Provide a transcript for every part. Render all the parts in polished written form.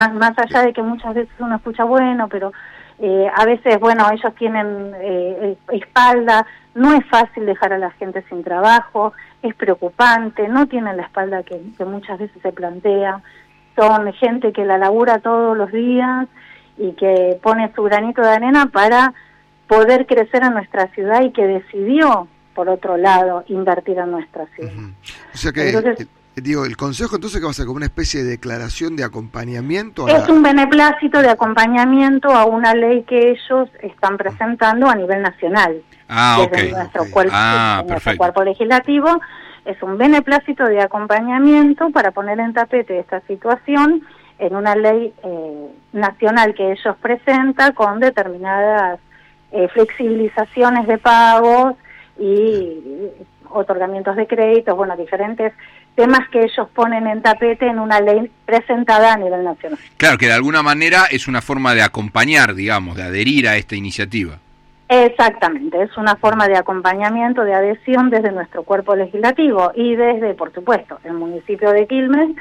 más allá de que muchas veces uno escucha, bueno, pero a veces, bueno, ellos tienen espalda, no es fácil dejar a la gente sin trabajo, es preocupante, no tienen la espalda que muchas veces se plantea, son gente que la labura todos los días y que pone su granito de arena para poder crecer en nuestra ciudad y que decidió, por otro lado, invertir en nuestra ciudad. Uh-huh. O sea que, entonces, digo, el Consejo entonces que va a ser como una especie de declaración de acompañamiento. Es un beneplácito de acompañamiento a una ley que ellos están presentando a nivel nacional. Desde nuestro cuerpo legislativo, es un beneplácito de acompañamiento para poner en tapete esta situación en una ley nacional que ellos presentan con determinadas flexibilizaciones de pagos y otorgamientos de créditos, bueno, diferentes temas que ellos ponen en tapete en una ley presentada a nivel nacional. Claro, que de alguna manera es una forma de acompañar, digamos, de adherir a esta iniciativa. Exactamente, es una forma de acompañamiento, de adhesión desde nuestro cuerpo legislativo y desde, por supuesto, el municipio de Quilmes,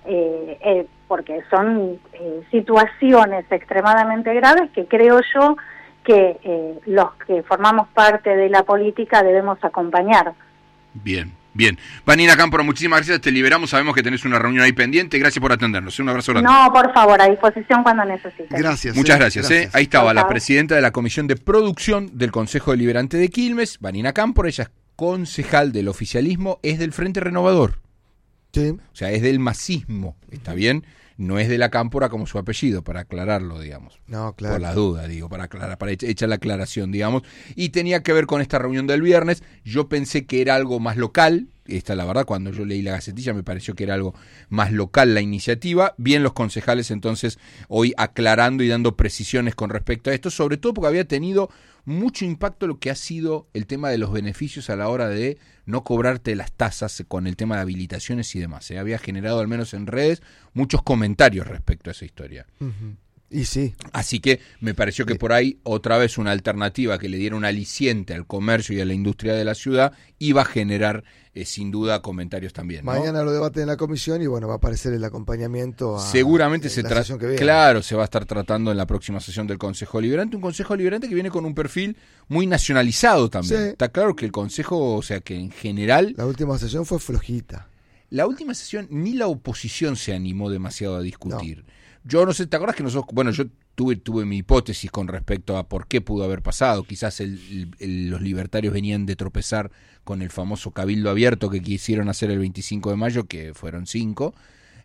porque son situaciones extremadamente graves que creo yo que los que formamos parte de la política debemos acompañar. Bien. Vanina Cámpora, muchísimas gracias, te liberamos, sabemos que tenés una reunión ahí pendiente, gracias por atendernos, un abrazo grande. No, por favor, a disposición cuando necesiten. Gracias. Muchas gracias. Ahí estaba la presidenta de la Comisión de Producción del Consejo Deliberante de Quilmes, Vanina Cámpora, ella es concejal del oficialismo, es del Frente Renovador. Sí. O sea, es del masismo, ¿está bien? No es de la Cámpora como su apellido, para aclararlo, digamos. No, claro. Por las dudas, digo, para echar la aclaración, digamos. Y tenía que ver con esta reunión del viernes. Yo pensé que era algo más local. La verdad, cuando yo leí la Gacetilla me pareció que era algo más local la iniciativa. Bien los concejales entonces hoy aclarando y dando precisiones con respecto a esto, sobre todo porque había tenido mucho impacto lo que ha sido el tema de los beneficios a la hora de no cobrarte las tasas con el tema de habilitaciones y demás. Había generado, al menos en redes, muchos comentarios respecto a esa historia. Uh-huh. Y sí. Así que me pareció que por ahí otra vez una alternativa que le diera un aliciente al comercio y a la industria de la ciudad iba a generar sin duda comentarios también, ¿no? Mañana lo debaten en la comisión y bueno, va a aparecer el acompañamiento seguramente la sesión que viene. Claro, se va a estar tratando en la próxima sesión del Consejo Deliberante, un Consejo Deliberante que viene con un perfil muy nacionalizado también. Sí. Está claro que el Consejo, o sea que en general... La última sesión fue flojita. La última sesión ni la oposición se animó demasiado a discutir. No. Yo no sé, ¿te acuerdas que nosotros, bueno, yo tuve mi hipótesis con respecto a por qué pudo haber pasado? Quizás los libertarios venían de tropezar con el famoso cabildo abierto que quisieron hacer el 25 de mayo, que fueron 5,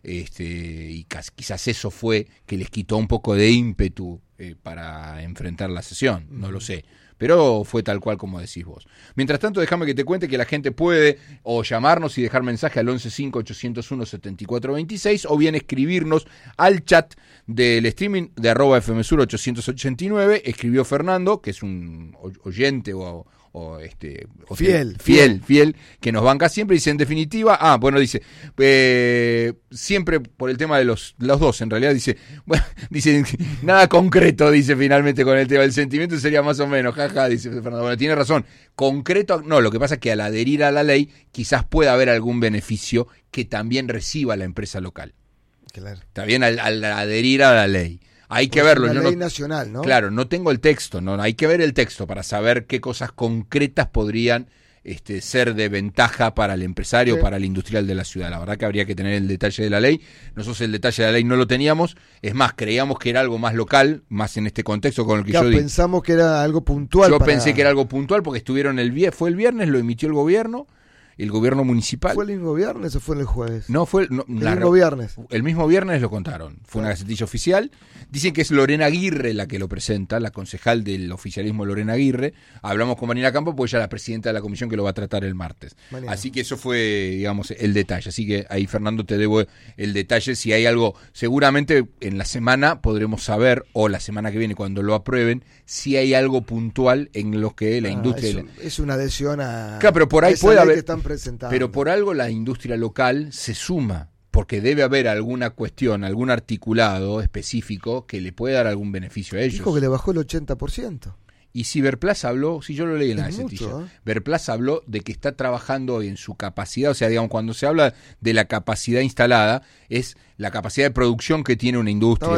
y quizás eso fue que les quitó un poco de ímpetu para enfrentar la sesión, no lo sé. Pero fue tal cual como decís vos. Mientras tanto, déjame que te cuente que la gente puede o llamarnos y dejar mensaje al 115-801-7426 o bien escribirnos al chat del streaming de @FMSur 889. Escribió Fernando, que es un oyente fiel, que nos banca siempre, dice en definitiva, dice, siempre por el tema de los dos, en realidad dice nada concreto, dice finalmente con el tema del sentimiento, sería más o menos, dice Fernando, bueno, tiene razón, concreto, no, lo que pasa es que al adherir a la ley, quizás pueda haber algún beneficio que también reciba la empresa local. Claro. Está bien, al adherir a la ley. Hay que verlo. Una ley nacional, ¿no? Claro, no tengo el texto, no, hay que ver el texto para saber qué cosas concretas podrían ser de ventaja para el empresario o para el industrial de la ciudad. La verdad que habría que tener el detalle de la ley. Nosotros el detalle de la ley no lo teníamos. Es más, creíamos que era algo más local, más en este contexto con el que yo dije. Pensamos que era algo puntual. Yo pensé que era algo puntual porque estuvieron fue el viernes, lo emitió el gobierno municipal. ¿Fue el mismo viernes o fue el jueves? No, fue el mismo viernes. El mismo viernes lo contaron. Fue una gacetilla oficial. Dicen que es Lorena Aguirre la que lo presenta, la concejal del oficialismo Lorena Aguirre. Hablamos con Vanina Cámpora, pues ella es la presidenta de la comisión que lo va a tratar el martes. Mañana. Así que eso fue, digamos, el detalle. Así que ahí, Fernando, te debo el detalle. Si hay algo, seguramente en la semana podremos saber, o la semana que viene cuando lo aprueben, si hay algo puntual en lo que la industria... Es una adhesión a... Claro, pero por ahí puede haber... Pero por algo la industria local se suma, porque debe haber alguna cuestión, algún articulado específico que le puede dar algún beneficio a ellos. Dijo que le bajó el 80%. Y si Verplaza habló, si yo lo leí en la Gacetilla, Verplaza habló de que está trabajando hoy en su capacidad, o sea, digamos, cuando se habla de la capacidad instalada, es la capacidad de producción que tiene una industria.